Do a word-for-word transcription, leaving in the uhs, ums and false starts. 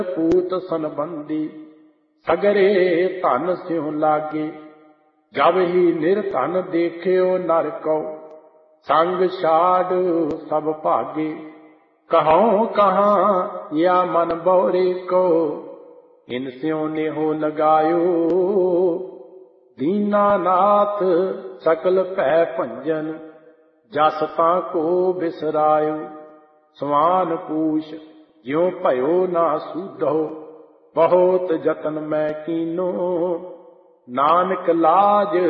पूत संबंधी सगरे धन स्यों लागे। जब ही निर्धन देखियो नर को संग छाड़ सब भागे। कहो कहाँ या मन बौरे को इन स्यों नेहो लगायो। दीनानाथ सकल भै भंजन जस तां को बिसरायो। समान पूछ ज्यों भयो ना सूधो बहुत जतन मैं कीनो। नानक लाज